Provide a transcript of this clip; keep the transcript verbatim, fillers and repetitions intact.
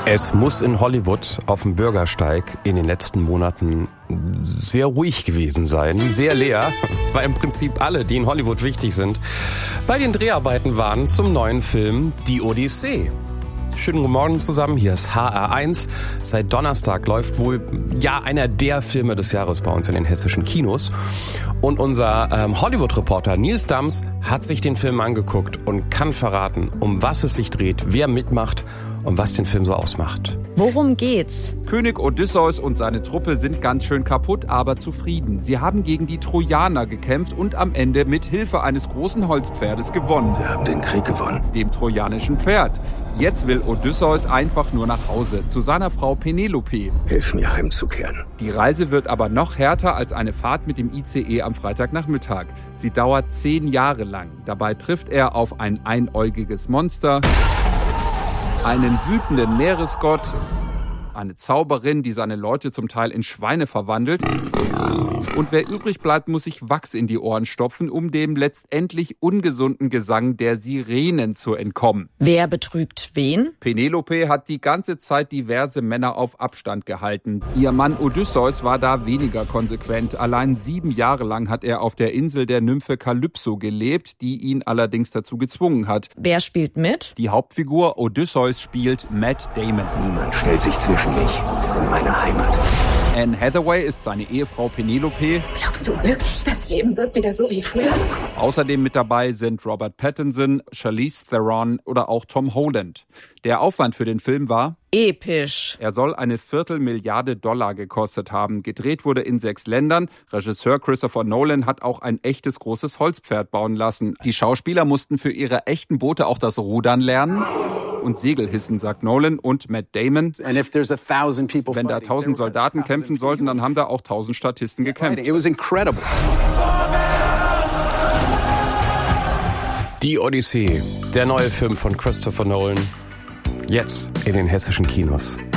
Es muss in Hollywood auf dem Bürgersteig in den letzten Monaten sehr ruhig gewesen sein, sehr leer, weil im Prinzip alle, die in Hollywood wichtig sind, bei den Dreharbeiten waren zum neuen Film Die Odyssee. Schönen guten Morgen zusammen, hier ist H R eins. Seit Donnerstag läuft wohl ja einer der Filme des Jahres bei uns in den hessischen Kinos. Und unser ähm, Hollywood-Reporter Nils Dams hat sich den Film angeguckt und kann verraten, um was es sich dreht, wer mitmacht und was den Film so ausmacht. Worum geht's? König Odysseus und seine Truppe sind ganz schön kaputt, aber zufrieden. Sie haben gegen die Trojaner gekämpft und am Ende mit Hilfe eines großen Holzpferdes gewonnen. Wir haben den Krieg gewonnen. Dem trojanischen Pferd. Jetzt will Odysseus einfach nur nach Hause, zu seiner Frau Penelope. Hilf mir heimzukehren. Die Reise wird aber noch härter als eine Fahrt mit dem I C E am Freitagnachmittag. Sie dauert zehn Jahre lang. Dabei trifft er auf ein einäugiges Monster, einen wütenden Meeresgott, eine Zauberin, die seine Leute zum Teil in Schweine verwandelt. Und wer übrig bleibt, muss sich Wachs in die Ohren stopfen, um dem letztendlich ungesunden Gesang der Sirenen zu entkommen. Wer betrügt wen? Penelope hat die ganze Zeit diverse Männer auf Abstand gehalten. Ihr Mann Odysseus war da weniger konsequent. Allein sieben Jahre lang hat er auf der Insel der Nymphe Kalypso gelebt, die ihn allerdings dazu gezwungen hat. Wer spielt mit? Die Hauptfigur Odysseus spielt Matt Damon. Niemand stellt sich zwischen mich und meine Heimat. Anne Hathaway ist seine Ehefrau Penelope. Glaubst du wirklich, das Leben wird wieder so wie früher? Außerdem mit dabei sind Robert Pattinson, Charlize Theron oder auch Tom Holland. Der Aufwand für den Film war episch. Er soll eine Viertelmilliarde Dollar gekostet haben. Gedreht wurde in sechs Ländern. Regisseur Christopher Nolan hat auch ein echtes großes Holzpferd bauen lassen. Die Schauspieler mussten für ihre echten Boote auch das Rudern lernen und Segel hissen, sagt Nolan und Matt Damon. Wenn da tausend Soldaten kämpfen sollten, dann haben da auch tausend Statisten gekämpft. Die Odyssee, der neue Film von Christopher Nolan, jetzt in den hessischen Kinos.